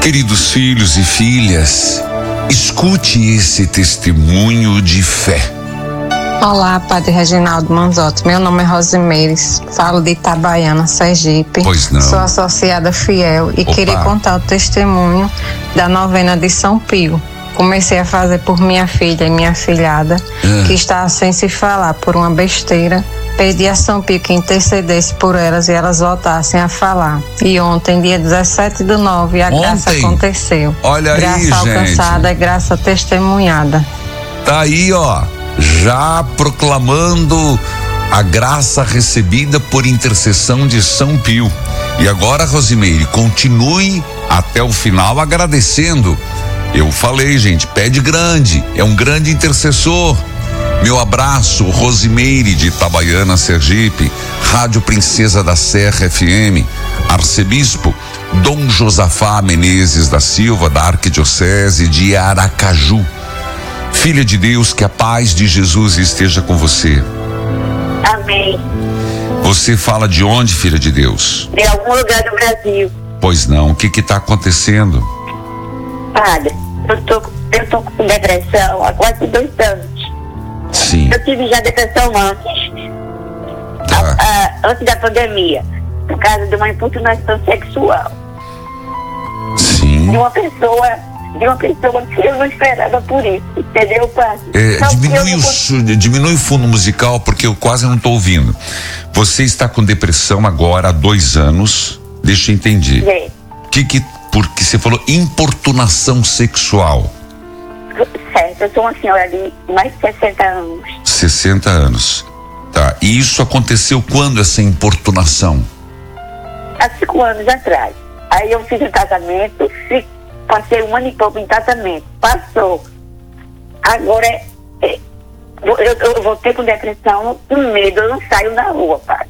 Queridos filhos e filhas, escute esse testemunho de fé. Olá, Padre Reginaldo Manzotti. Meu nome é Rosimeires, falo de Itabaiana, Sergipe. Pois não. Sou associada fiel e queria contar o testemunho da novena de São Pio. Comecei a fazer por minha filha e minha filhada, que está sem se falar por uma besteira. Pedi a São Pio que intercedesse por elas e elas voltassem a falar. E ontem, dia 17/9, a graça aconteceu. Olha aí, gente. Graça alcançada é graça testemunhada. Tá aí, ó, já proclamando a graça recebida por intercessão de São Pio. E agora, Rosimeire, continue até o final agradecendo. Eu falei, gente, pede grande, é um grande intercessor. Meu abraço, Rosimeire de Itabaiana, Sergipe, Rádio Princesa da Serra FM, Arcebispo Dom Josafá Menezes da Silva, da Arquidiocese de Aracaju. Filha de Deus, que a paz de Jesus esteja com você. Amém. Você fala de onde, filha de Deus? De algum lugar do Brasil. Pois não, o que está acontecendo? Padre, eu tô com depressão há quase 2 anos. Sim. Eu tive já depressão antes. Antes da pandemia. Por causa de uma importunação sexual. Sim. De uma pessoa que eu não esperava por isso. Entendeu, Padre? Diminui o fundo musical porque eu quase não estou ouvindo. Você está com depressão agora há 2 anos. Deixa eu entender. Porque você falou importunação sexual. Certo, eu sou uma senhora de mais de 60 anos. 60 anos. Tá. E isso aconteceu quando, essa importunação? Há 5 anos atrás. Aí eu fiz um casamento, passei 1 ano e pouco em tratamento. Passou. Agora eu voltei com depressão, com medo, eu não saio na rua, pai.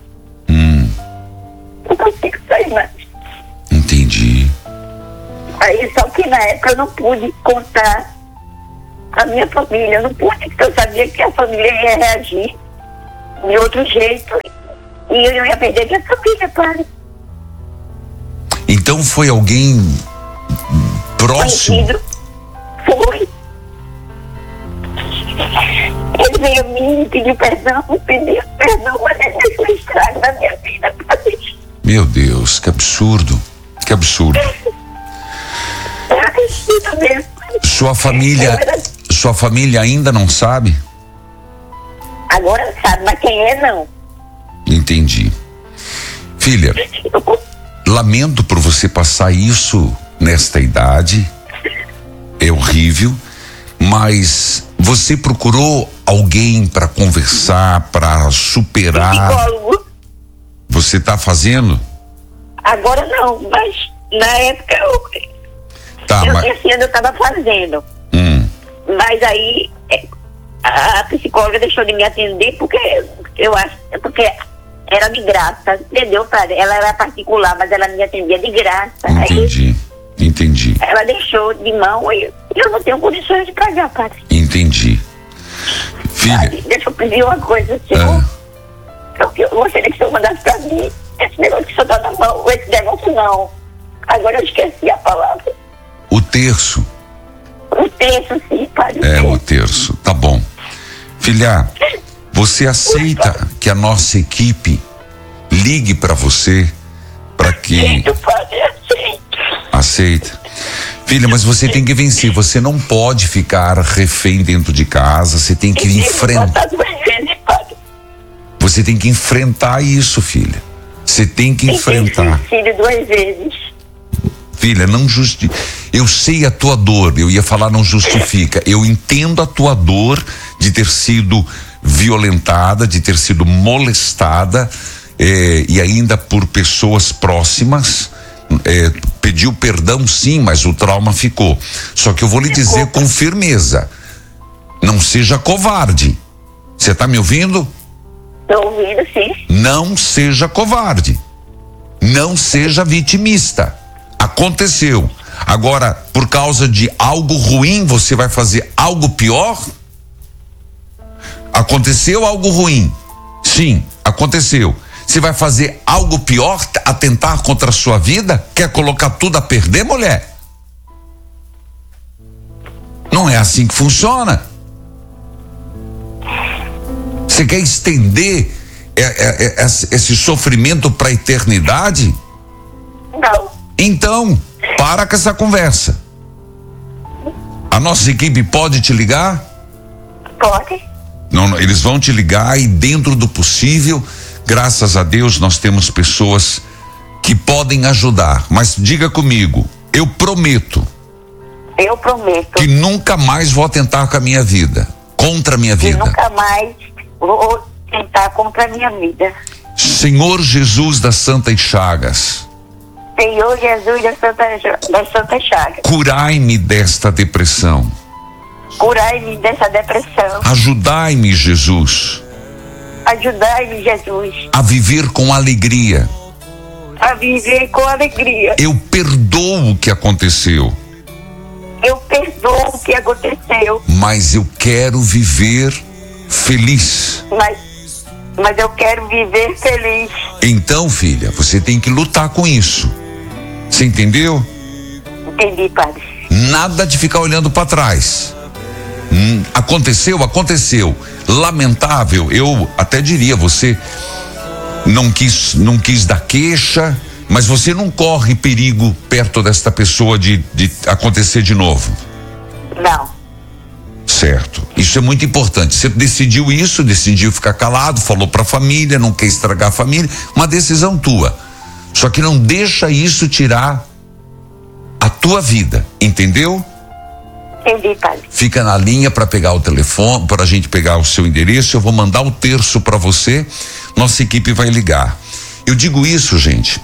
Não consigo sair mais. Entendi. Aí, só que na época eu não pude contar a minha família, eu não pude, porque eu sabia que a família ia reagir de outro jeito e eu ia perder minha família, pai. Então foi alguém próximo? Conhecido. Foi. Ele veio a mim e pediu perdão, mas ele deixou estrago na minha vida, pai. Meu Deus, que absurdo. Que absurdo. É absurdo mesmo. Sua família ainda não sabe? Agora sabe, mas quem é não. Entendi. Filha, lamento por você passar isso nesta idade. É horrível. Mas você procurou alguém para conversar, para superar? Psicólogo. Você está fazendo? Agora não, mas na época esse ano eu estava fazendo. Mas aí a psicóloga deixou de me atender porque eu acho, porque era de graça, entendeu, padre? Ela era particular, mas ela me atendia de graça. Entendi. Ela deixou de mão e eu não tenho condições de pagar, padre. Entendi. Filha. Padre, deixa eu pedir uma coisa, senhor. Eu gostaria que o senhor mandasse pra mim esse negócio que o senhor tá na mão, esse negócio não. Agora eu esqueci a palavra. O terço. O terço, sim, padre. O terço, tá bom. Filha, você aceita que a nossa equipe ligue pra você para que... Aceito, padre, aceito. Aceita. Filha, mas você tem que vencer, você não pode ficar refém dentro de casa, você tem que enfrentar. Você tem que enfrentar isso, filha. Você tem que enfrentar. Filho 2 vezes. Filha, não justifica. Eu sei a tua dor, eu ia falar não justifica. Eu entendo a tua dor de ter sido violentada, de ter sido molestada, e ainda por pessoas próximas. Pediu perdão, sim, mas o trauma ficou. Só que eu vou lhe dizer com firmeza: não seja covarde. Você tá me ouvindo? Tô ouvindo, sim. Não seja covarde. Não seja vitimista. Aconteceu. Agora, por causa de algo ruim, você vai fazer algo pior? Aconteceu algo ruim? Sim, aconteceu. Você vai fazer algo pior, atentar contra a sua vida? Quer colocar tudo a perder, mulher? Não é assim que funciona. Você quer estender esse sofrimento para a eternidade? Não. Então, para com essa conversa. A nossa equipe pode te ligar? Pode. Não, eles vão te ligar e, dentro do possível, graças a Deus, nós temos pessoas que podem ajudar. Mas diga comigo, eu prometo que nunca mais vou atentar com a minha vida, contra a minha vida. Nunca mais vou tentar contra a minha vida. Senhor Jesus das Santas Chagas. Senhor Jesus das Santas Chagas. Curai-me desta depressão. Curai-me dessa depressão. Ajudai-me, Jesus. Ajudai-me, Jesus. A viver com alegria. A viver com alegria. Eu perdoo o que aconteceu. Eu perdoo o que aconteceu. Mas eu quero viver feliz. Mas eu quero viver feliz. Então, filha, você tem que lutar com isso. Você entendeu? Entendi, padre. Nada de ficar olhando para trás. Aconteceu. Lamentável, eu até diria, você não quis dar queixa, mas você não corre perigo perto desta pessoa de acontecer de novo. Não. Certo. Isso é muito importante. Você decidiu ficar calado, falou pra família, não quer estragar a família, uma decisão tua. Só que não deixa isso tirar a tua vida, entendeu? Entendi, padre. Fica na linha para pegar o telefone, para a gente pegar o seu endereço. Eu vou mandar o terço para você. Nossa equipe vai ligar. Eu digo isso, gente.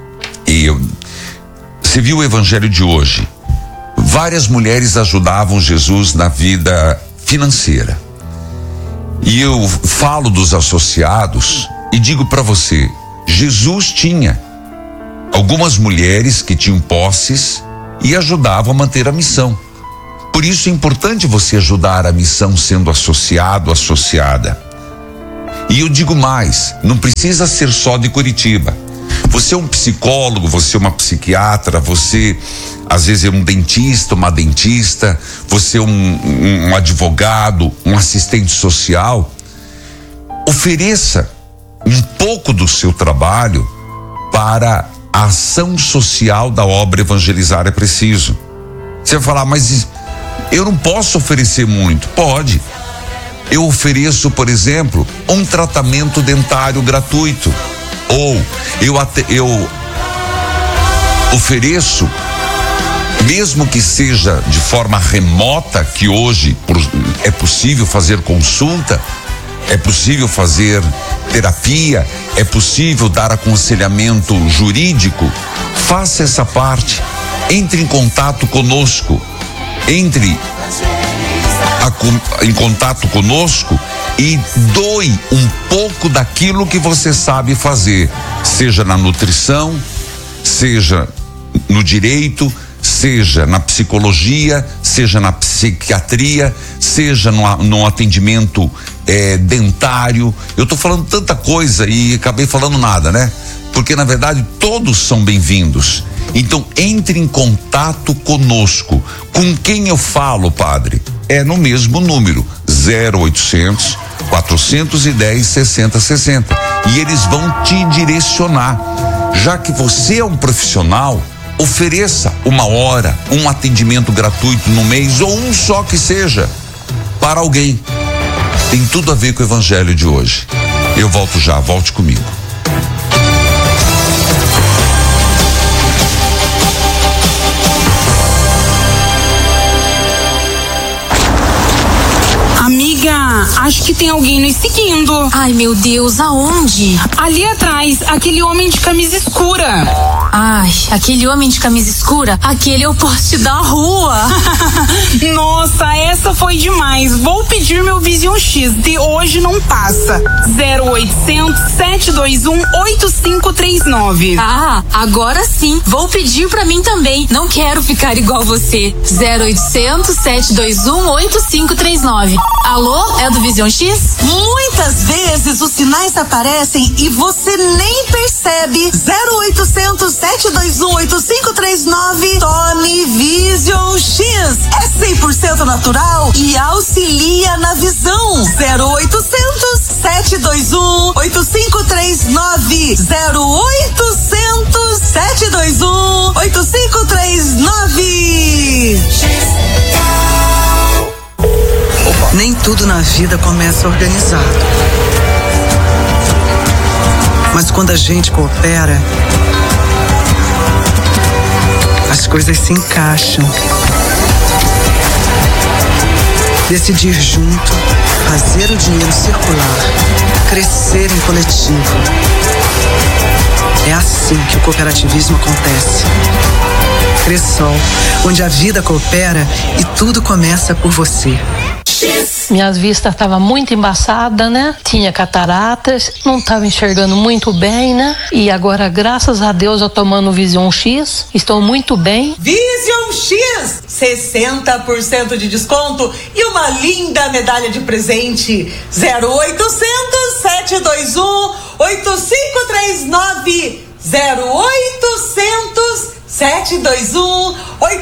Você viu o evangelho de hoje? Várias mulheres ajudavam Jesus na vida financeira. E eu falo dos associados e digo para você, Jesus tinha algumas mulheres que tinham posses e ajudavam a manter a missão. Por isso é importante você ajudar a missão sendo associado, associada. E eu digo mais, não precisa ser só de Curitiba. Você é um psicólogo, você é uma psiquiatra, você às vezes é um dentista, uma dentista, você é um advogado, um assistente social. Ofereça um pouco do seu trabalho para a ação social da obra Evangelizar é Preciso. Você vai falar, mas eu não posso oferecer muito. Pode. Eu ofereço, por exemplo, um tratamento dentário gratuito. Ou eu ofereço, mesmo que seja de forma remota, que hoje é possível fazer consulta, é possível fazer terapia, é possível dar aconselhamento jurídico. Faça essa parte. Entre em contato conosco. Entre em contato conosco e doe um pouco daquilo que você sabe fazer, seja na nutrição, seja no direito, seja na psicologia, seja na psiquiatria, seja no atendimento dentário. Eu tô falando tanta coisa e acabei falando nada, né? Porque na verdade todos são bem-vindos. Então entre em contato conosco. Com quem eu falo, padre? É no mesmo número, 0800 410 6060. E eles vão te direcionar. Já que você é um profissional, ofereça uma hora, um atendimento gratuito no mês, ou um só que seja, para alguém. Tem tudo a ver com o evangelho de hoje. Eu volto já, volte comigo. Amiga, acho que tem alguém nos seguindo. Ai, meu Deus, aonde? Ali atrás, aquele homem de camisa escura. Ai, aquele homem de camisa escura? Aquele é o poste da rua. Nossa, essa foi demais. Vou pedir meu Vision X, de hoje não passa. 0800 721 8539. Ah, agora sim. Vou pedir pra mim também. Não quero ficar igual você. 0800 721 8539. Alô, é do Vision X? Muitas vezes os sinais aparecem e você nem percebe. 0800 7218539. Tome Vision X. É 100% natural e auxilia na visão. 0800 721 8539. 0800 721 8539. Nem tudo na vida começa organizado. Mas quando a gente coopera, as coisas se encaixam. Decidir junto, fazer o dinheiro circular, crescer em coletivo. É assim que o cooperativismo acontece. Cressol, onde a vida coopera e tudo começa por você. Minhas vistas estavam muito embaçadas, né? Tinha cataratas, não estava enxergando muito bem, né? E agora, graças a Deus, eu tomando Vision X, estou muito bem. Vision X, 60% de desconto e uma linda medalha de presente. 0800 721 8539. 0800 721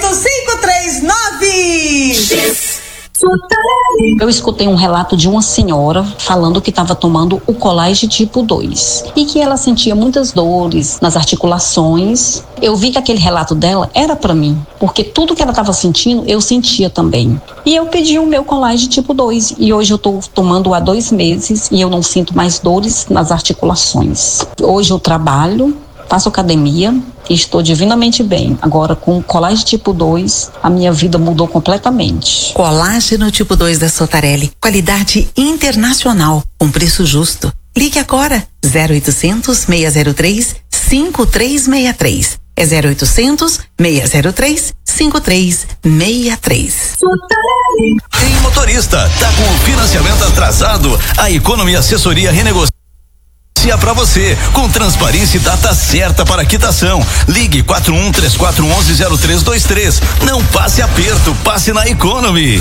8539. Eu escutei um relato de uma senhora falando que estava tomando o Collagen tipo 2 e que ela sentia muitas dores nas articulações. Eu vi que aquele relato dela era para mim, porque tudo que ela estava sentindo, eu sentia também. E eu pedi o meu Collagen tipo 2 e hoje eu estou tomando há 2 meses e eu não sinto mais dores nas articulações. Hoje eu trabalho, faço academia e estou divinamente bem. Agora, com o Collagen tipo 2, a minha vida mudou completamente. Colágeno tipo 2 da Sotarelli. Qualidade internacional, com preço justo. Ligue agora. 0800 603 5363. É 0800 603 5363. Em motorista, tá com o financiamento atrasado? A Economy Assessoria renegocia para você, com transparência e data certa para quitação. Ligue 4134110323. Não passe aperto, passe na Economy.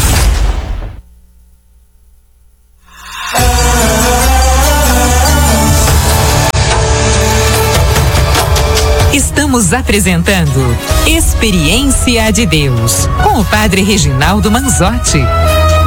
Estamos apresentando Experiência de Deus com o Padre Reginaldo Manzotti.